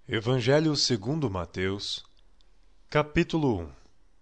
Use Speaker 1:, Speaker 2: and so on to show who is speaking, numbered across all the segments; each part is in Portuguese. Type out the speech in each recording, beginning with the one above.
Speaker 1: Evangelho segundo Mateus, capítulo 1.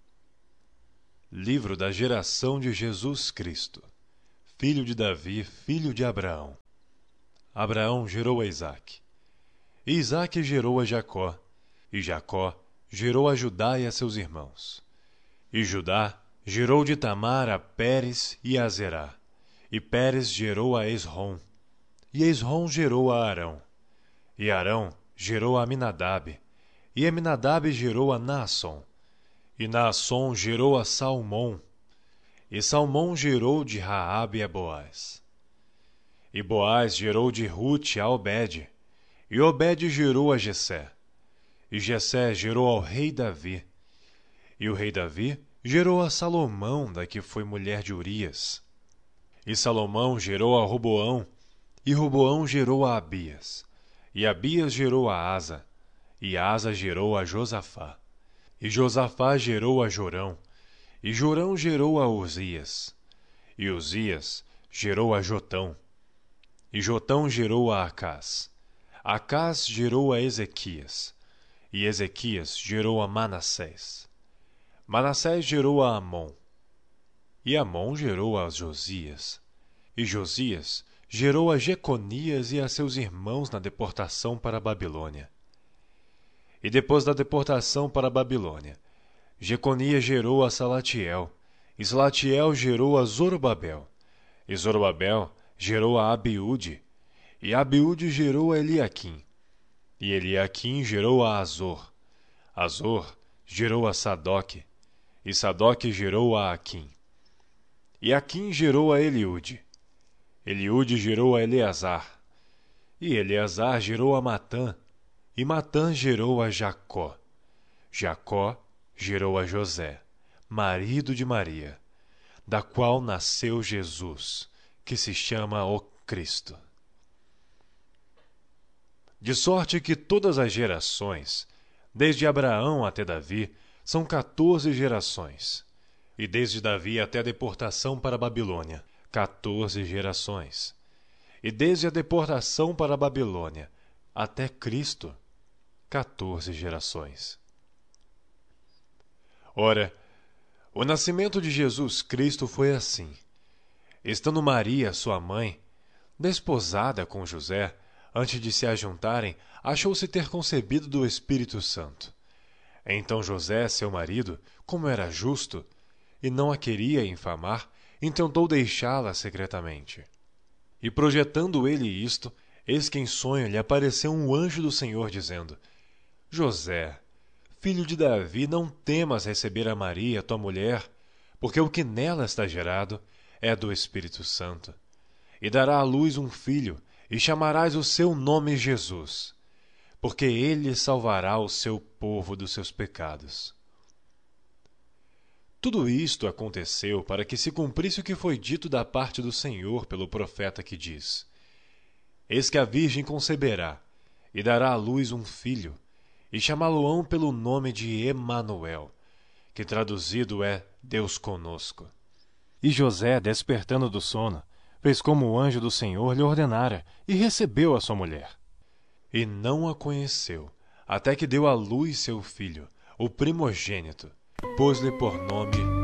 Speaker 1: Livro da geração de Jesus Cristo, filho de Davi, filho de Abraão. Abraão gerou a Isaque. E Isaque gerou a Jacó. E Jacó gerou a Judá e a seus irmãos. E Judá gerou de Tamar a Pérez e a Zerá. E Pérez gerou a Esrom. E Esrom gerou a Arão. E Arão gerou a Aminadab. E Aminadab gerou a Naasson. E Naasson gerou a Salmom. E Salmom gerou de Raabe a Boaz. E Boaz gerou de Rute a Obed. E Obed gerou a Jessé. E Jessé gerou ao rei Davi. E o rei Davi gerou a Salomão, da que foi mulher de Urias. E Salomão gerou a Roboão. E Roboão gerou a Abias. E Abias gerou a Asa. E Asa gerou a Josafá. E Josafá gerou a Jorão. E Jorão gerou a Uzias. E Uzias gerou a Jotão. E Jotão gerou a Acás. Acás gerou a Ezequias. E Ezequias gerou a Manassés. Manassés gerou a Amon. E Amon gerou a Josias. E Josias gerou a Jeconias e a seus irmãos na deportação para a Babilônia. E depois da deportação para a Babilônia, Jeconias gerou a Salatiel. E Salatiel gerou a Zorobabel. E Zorobabel gerou a Abiúde. E Abiúde gerou a Eliaquim. E Eliaquim gerou a Azor. Azor gerou a Sadoque. E Sadoque gerou a Aquim. E Aquim gerou a Eliúde. Eliúde gerou a Eleazar. E Eleazar gerou a Matã. E Matã gerou a Jacó. Jacó gerou a José, marido de Maria, da qual nasceu Jesus, que se chama o Cristo. De sorte que todas as gerações, desde Abraão até Davi, são 14 gerações. E desde Davi até a deportação para a Babilônia, 14 gerações. E desde a deportação para a Babilônia até Cristo, 14 gerações. Ora, o nascimento de Jesus Cristo foi assim. Estando Maria, sua mãe, desposada com José, antes de se ajuntarem, achou-se ter concebido do Espírito Santo. Então José, seu marido, como era justo, e não a queria infamar, intentou deixá-la secretamente. E projetando ele isto, eis que em sonho lhe apareceu um anjo do Senhor, dizendo: José, filho de Davi, não temas receber a Maria, tua mulher, porque o que nela está gerado é do Espírito Santo. E dará à luz um filho, e chamarás o seu nome Jesus, porque ele salvará o seu povo dos seus pecados. Tudo isto aconteceu para que se cumprisse o que foi dito da parte do Senhor pelo profeta que diz: Eis que a Virgem conceberá, e dará à luz um filho, e chamá-lo-ão pelo nome de Emanuel, que traduzido é Deus conosco. E José, despertando do sono, fez como o anjo do Senhor lhe ordenara, e recebeu a sua mulher. E não a conheceu, até que deu à luz seu filho, o primogênito, pôs-lhe por nome